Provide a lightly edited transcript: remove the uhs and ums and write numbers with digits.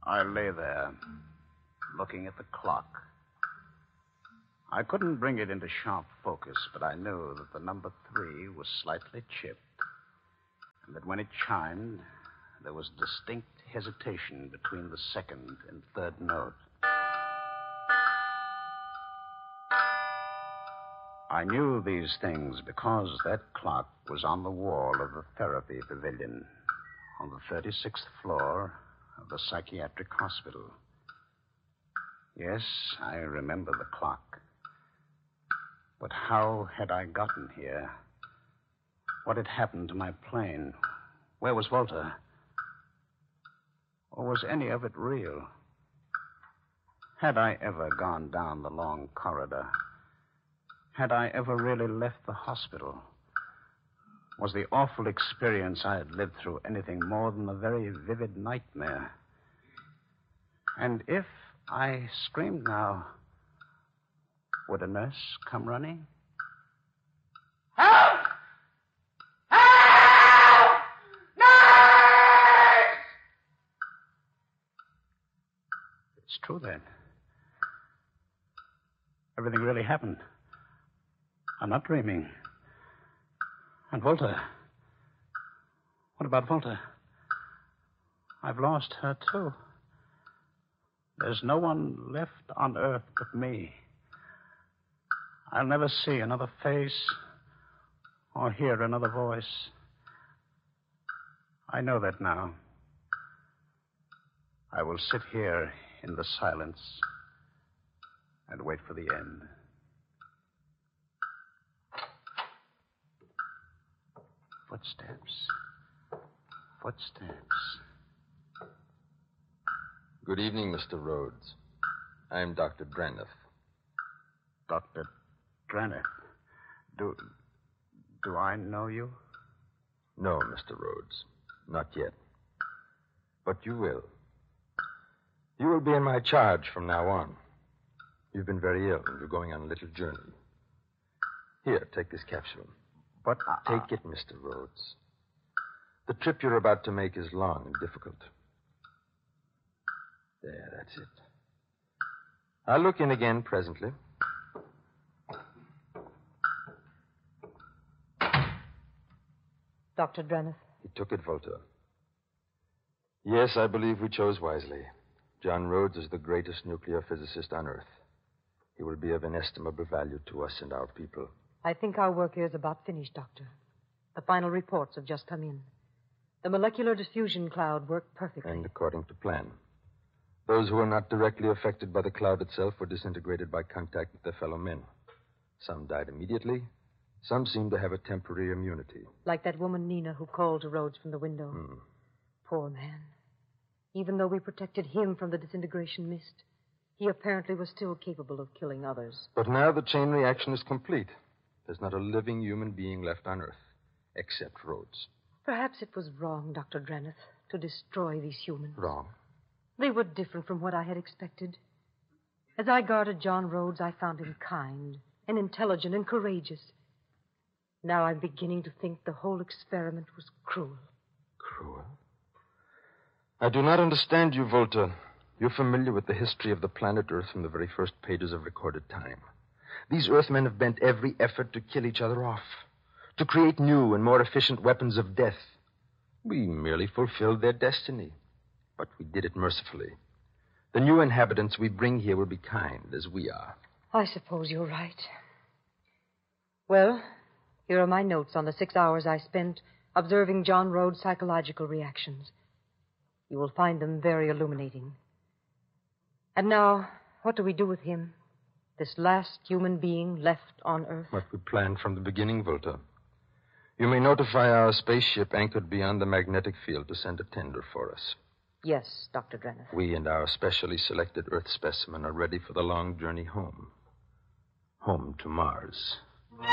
I lay there, looking at the clock. I couldn't bring it into sharp focus, but I knew that the number 3 was slightly chipped, and that when it chimed, there was distinct hesitation between the second and third note. I knew these things because that clock was on the wall of the therapy pavilion on the 36th floor of the psychiatric hospital. Yes, I remember the clock. But how had I gotten here? What had happened to my plane? Where was Volta? Or was any of it real? Had I ever gone down the long corridor? Had I ever really left the hospital? Was the awful experience I had lived through anything more than a very vivid nightmare? And if I screamed now, would a nurse come running? Help! Help! Nurse! It's true, then. Everything really happened. I'm not dreaming. And Volta. What about Volta? I've lost her, too. There's no one left on Earth but me. I'll never see another face or hear another voice. I know that now. I will sit here in the silence and wait for the end. Footsteps. Footsteps. Good evening, Mr. Rhodes. I'm Dr. Draniff. Dr. Draniff. Do I know you? No, Mr. Rhodes. Not yet. But you will. You will be in my charge from now on. You've been very ill, and you're going on a little journey. Here, take this capsule. But Take it, Mr. Rhodes. The trip you're about to make is long and difficult. There, that's it. I'll look in again presently. Dr. Draniff. He took it, Volta. Yes, I believe we chose wisely. John Rhodes is the greatest nuclear physicist on Earth. He will be of inestimable value to us and our people. I think our work here is about finished, Doctor. The final reports have just come in. The molecular diffusion cloud worked perfectly. And according to plan. Those who were not directly affected by the cloud itself were disintegrated by contact with their fellow men. Some died immediately. Some seemed to have a temporary immunity. Like that woman, Nina, who called to Rhodes from the window. Poor man. Even though we protected him from the disintegration mist, he apparently was still capable of killing others. But now the chain reaction is complete. There's not a living human being left on Earth, except Rhodes. Perhaps it was wrong, Dr. Draniff, to destroy these humans. Wrong? They were different from what I had expected. As I guarded John Rhodes, I found him kind and intelligent and courageous. Now I'm beginning to think the whole experiment was cruel. Cruel? I do not understand you, Volta. You're familiar with the history of the planet Earth from the very first pages of recorded time. These Earthmen have bent every effort to kill each other off, to create new and more efficient weapons of death. We merely fulfilled their destiny, but we did it mercifully. The new inhabitants we bring here will be kind, as we are. I suppose you're right. Well, here are my notes on the 6 hours I spent observing John Rhodes' psychological reactions. You will find them very illuminating. And now, what do we do with him? This last human being left on Earth? What we planned from the beginning, Volta. You may notify our spaceship anchored beyond the magnetic field to send a tender for us. Yes, Dr. Draniff. We and our specially selected Earth specimen are ready for the long journey home. Home to Mars.